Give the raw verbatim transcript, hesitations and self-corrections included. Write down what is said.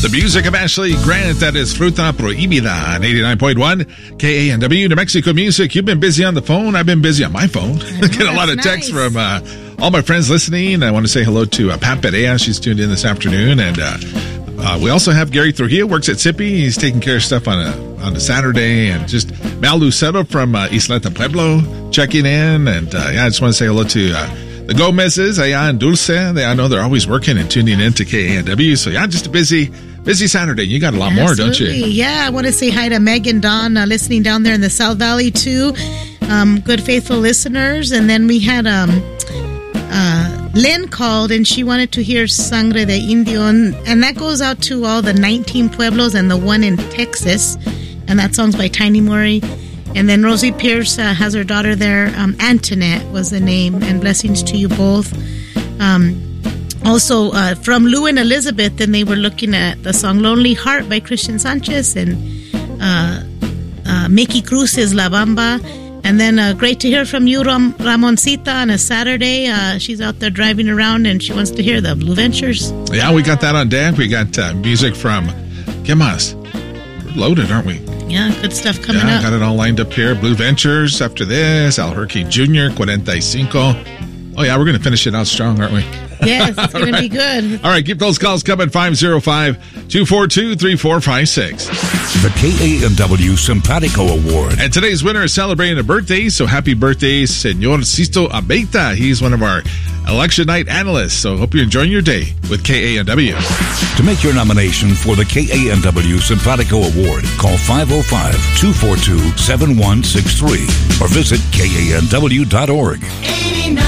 The music of Ashley Grant, that is Fruta Prohibida on eighty-nine point one K A N W, New Mexico Music. You've been busy on the phone. I've been busy on my phone. Know, Get a lot of nice. texts from uh, all my friends listening. I want to say hello to uh, Pat Perea. She's tuned in this afternoon. And uh, uh, we also have Gary Trujillo, works at Sippy. He's taking care of stuff on a, on a Saturday. And just Mal Lucero from uh, Isleta Pueblo checking in. And uh, yeah, I just want to say hello to uh, the Gomez's, allá in Dulce. They, I know they're always working and tuning in to K A N W. So yeah, just a busy... Busy Saturday. You got a lot Absolutely. more, don't you? Yeah, I want to say hi to Meg and Don uh, listening down there in the South Valley too. Um, good, faithful listeners. And then we had um, uh, Lynn called and she wanted to hear Sangre de Indio. And, and that goes out to all the nineteen pueblos and the one in Texas. And that song's by Tiny Murray. And then Rosie Pierce uh, has her daughter there. Um, Antoinette was the name. And blessings to you both. Um Also, uh, from Lou and Elizabeth, and they were looking at the song Lonely Heart by Christian Sanchez and uh, uh, Mickey Cruz's La Bamba. And then uh, great to hear from you, Ram- Ramoncita, on a Saturday. Uh, she's out there driving around and she wants to hear the Blue Ventures. Yeah, we got that on deck. We got uh, music from ¿Qué más? We're loaded, aren't we? Yeah, good stuff coming yeah, up. Got it all lined up here. Blue Ventures after this. Alherque Junior, forty-five. Oh, yeah, we're going to finish it out strong, aren't we? Yes, it's going right. to be good. All right, keep those calls coming. five oh five, two four two, three four five six. The K A N W Simpatico Award. And today's winner is celebrating a birthday, so happy birthday, Senor Sisto Abeita. He's one of our election night analysts, so hope you're enjoying your day with K A N W. To make your nomination for the K A N W Simpatico Award, call five oh five, two four two, seven one six three or visit K A N W dot org.